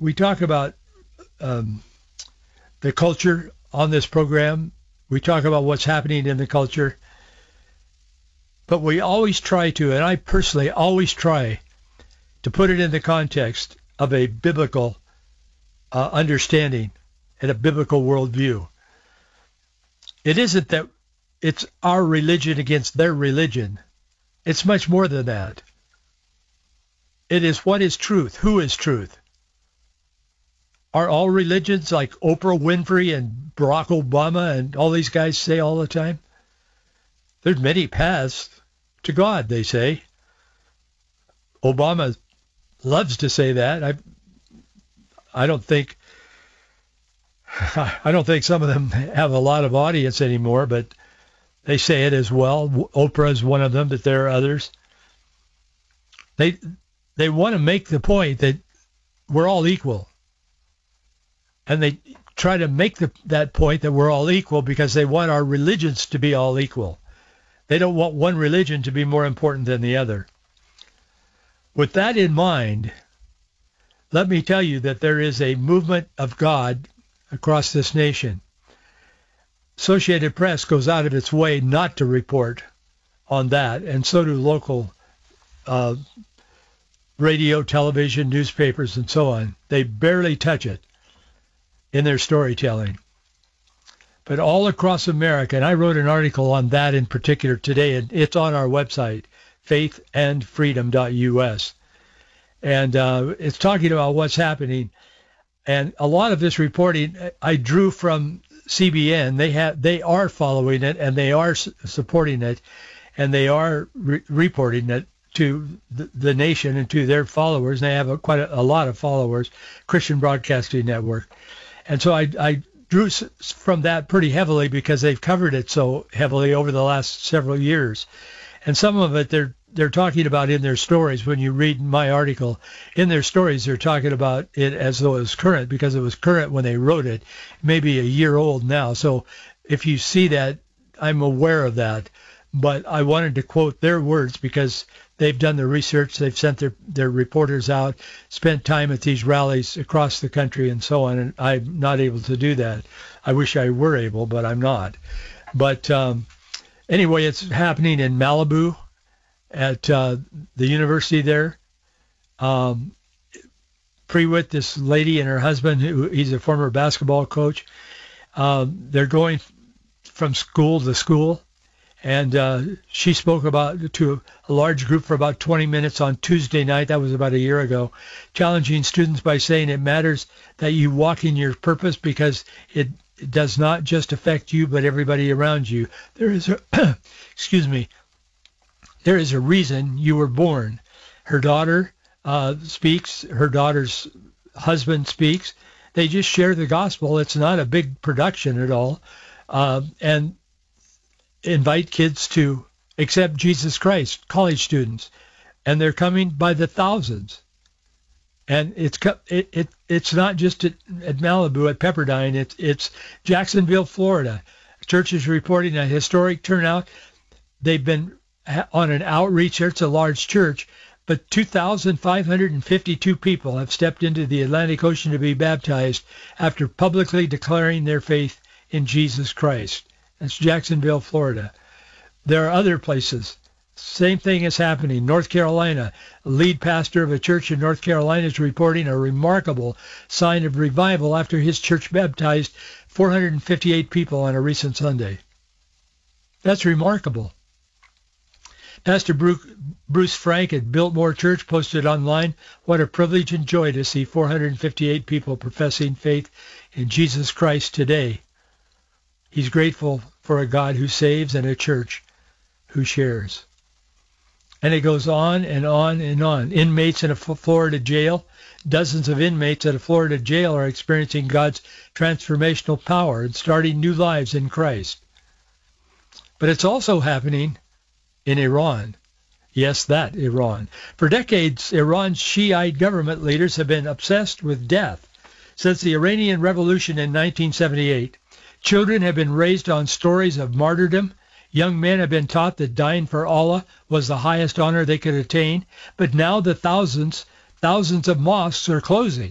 we talk about the culture on this program. We talk about what's happening in the culture. But we always try to, and I personally always try to put it in the context of a biblical understanding and a biblical worldview. It isn't that it's our religion against their religion. It's much more than that. It is what is truth? Who is truth? Are all religions like Oprah Winfrey and Barack Obama and all these guys say all the time? There's many paths to God, they say. Obama loves to say that. I don't think some of them have a lot of audience anymore, but they say it as well. Oprah is one of them, but there are others. They want to make the point that we're all equal. And they try to make that point that we're all equal because they want our religions to be all equal. They don't want one religion to be more important than the other. With that in mind, let me tell you that there is a movement of God across this nation. Associated Press goes out of its way not to report on that, and so do local radio, television, newspapers, and so on. They barely touch it in their storytelling. But all across America, and I wrote an article on that in particular today, and it's on our website, faithandfreedom.us. And it's talking about what's happening. And a lot of this reporting I drew from CBN. They are following it, and they are supporting it, and they are reporting it to the nation and to their followers. And they have quite a lot of followers, Christian Broadcasting Network. And so I drew from that pretty heavily because they've covered it so heavily over the last several years. And some of it they're talking about in their stories. When you read my article, in their stories they're talking about it as though it was current because it was current when they wrote it, maybe a year old now. So if you see that, I'm aware of that. But I wanted to quote their words because they've done the research, they've sent their reporters out, spent time at these rallies across the country and so on, and I'm not able to do that. I wish I were able, but I'm not. But anyway, it's happening in Malibu at the university there. Prewitt, this lady and her husband, he's a former basketball coach, they're going from school to school. And she spoke to a large group for about 20 minutes on Tuesday night. That was about a year ago, challenging students by saying it matters that you walk in your purpose because it does not just affect you, but everybody around you. There is there is a reason you were born. Her daughter speaks. Her daughter's husband speaks. They just share the gospel. It's not a big production at all. And invite kids to accept Jesus Christ, college students, and they're coming by the thousands. And it's not just at Malibu, at Pepperdine. It's Jacksonville, Florida. Church is reporting a historic turnout. They've been on an outreach. It's a large church, but 2,552 people have stepped into the Atlantic Ocean to be baptized after publicly declaring their faith in Jesus Christ. That's Jacksonville, Florida. There are other places. Same thing is happening. North Carolina, a lead pastor of a church in North Carolina is reporting a remarkable sign of revival after his church baptized 458 people on a recent Sunday. That's remarkable. Pastor Bruce Frank at Biltmore Church posted online, "What a privilege and joy to see 458 people professing faith in Jesus Christ today." He's grateful for a God who saves and a church who shares. And it goes on and on and on. Inmates in a Florida jail, dozens of inmates at a Florida jail are experiencing God's transformational power and starting new lives in Christ. But it's also happening in Iran. Yes, that Iran. For decades, Iran's Shiite government leaders have been obsessed with death. Since the Iranian Revolution in 1978, children have been raised on stories of martyrdom. Young men have been taught that dying for Allah was the highest honor they could attain. But now the thousands of mosques are closing,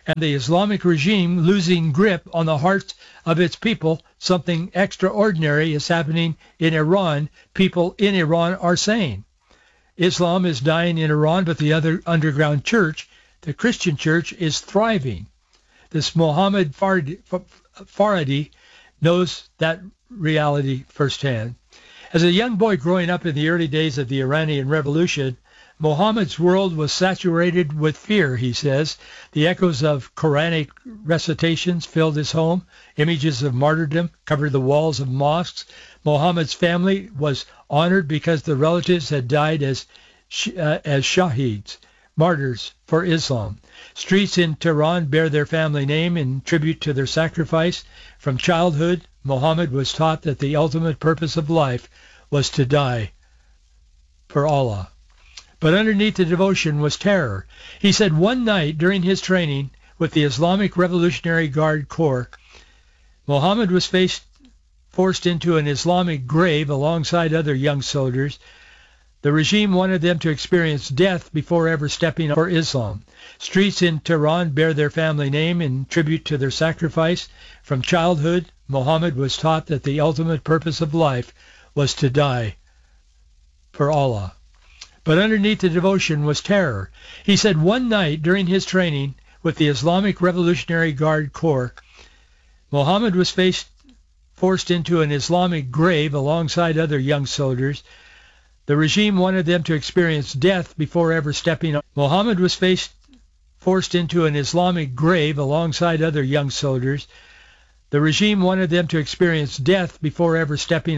and the Islamic regime losing grip on the hearts of its people. Something extraordinary is happening in Iran, people in Iran are saying. Islam is dying in Iran, but the other underground church, the Christian church, is thriving. This Mohammed Faradi knows that reality firsthand. As a young boy growing up in the early days of the Iranian Revolution, Muhammad's world was saturated with fear, he says. The echoes of Quranic recitations filled his home. Images of martyrdom covered the walls of mosques. Muhammad's family was honored because the relatives had died as shaheeds, martyrs for Islam. Streets in Tehran bear their family name in tribute to their sacrifice. From childhood, Muhammad was taught that the ultimate purpose of life was to die for Allah. But underneath the devotion was terror. He said one night during his training with the Islamic Revolutionary Guard Corps, Muhammad was forced into an Islamic grave alongside other young soldiers. The regime wanted them to experience death before ever stepping for Islam. Streets in Tehran bear their family name in tribute to their sacrifice. From childhood, Muhammad was taught that the ultimate purpose of life was to die for Allah. But underneath the devotion was terror. He said one night during his training with the Islamic Revolutionary Guard Corps, Muhammad was forced into an Islamic grave alongside other young soldiers. The regime wanted them to experience death before ever stepping on. Muhammad was forced into an Islamic grave alongside other young soldiers. The regime wanted them to experience death before ever stepping